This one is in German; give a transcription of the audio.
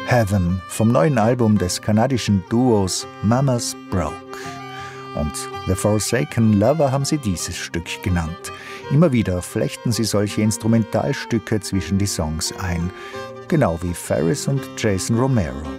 Heaven vom neuen Album des kanadischen Duos Mamas Broke. Und The Forsaken Lover haben sie dieses Stück genannt. Immer wieder flechten sie solche Instrumentalstücke zwischen die Songs ein, genau wie Ferris und Jason Romero.